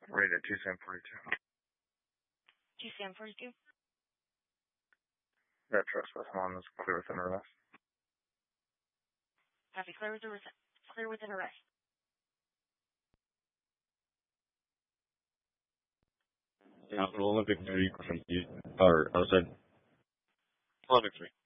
Rated 2742. 2742? That trespass one is clear within arrest. Copy. Clear within arrest. Yeah, Olympic 3 from you, or outside. Olympic 3.